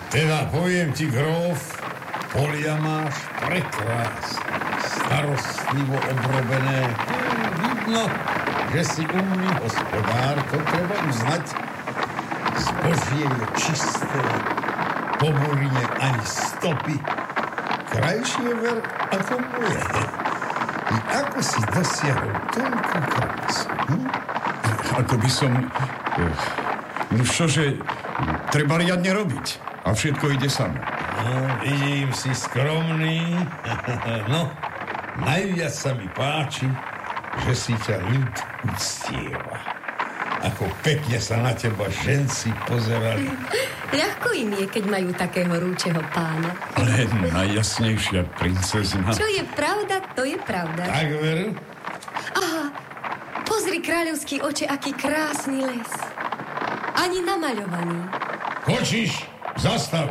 Teda poviem ti, gróf, polia máš prekrásne, starostlivo obrobené. Vidno, že si umný hospodár, to treba uznať. Zbožie je čisté, po burine ani stopy. Krajšie ver ako moje. I ako si dosiahol toľko krásu? Ako by som... No čože, treba riadne robiť. A všetko ide samo. No, vidím, si skromný. No, najviac sa mi páči, že si ťa ľud uctieva. Ako pekne sa na teba ženci pozerali. Ľahko im je, keď majú takého horúčeho pána. Ale najjasnejšia princezna. Čo je pravda, to je pravda. Tak veru? Aha, pozri, kráľovský oče, aký krásny les. Ani namaľovaný. Kočiš, zastav.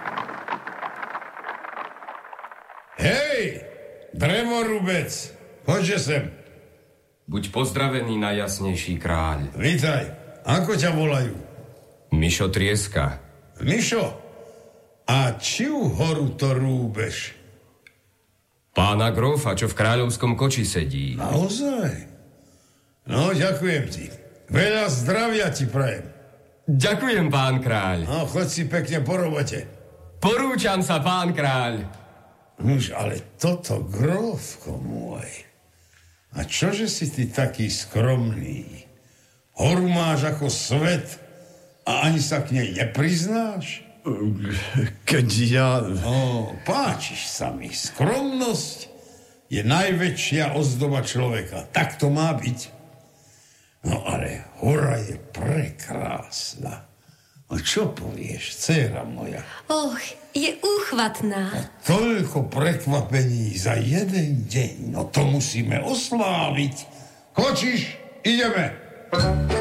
Hej, drevorubec, poďže sem. Buď pozdravený, najjasnejší kráľ. Vítaj, ako ťa volajú? Mišo Trieska. Mišo, a čiu horu to rúbeš? Pána grófa, čo v kráľovskom koči sedí. Naozaj? No, ďakujem ti. Veľa zdravia ti prajem. Ďakujem, pán kráľ. No, choď si pekne po robote. Porúčam sa, pán kráľ. Už, ale toto, grófko môj. A čože si ty taký skromný? Horu máš ako svet a ani sa k nej nepriznáš? Keď ja... Páčiš sa mi. Skromnosť je najväčšia ozdoba človeka. Tak to má byť. No ale hora je prekrásna. A čo povieš, dcéra moja? Och, je úchvatná. Toľko prekvapení za jeden deň. No to musíme osláviť. Kočiš, ideme.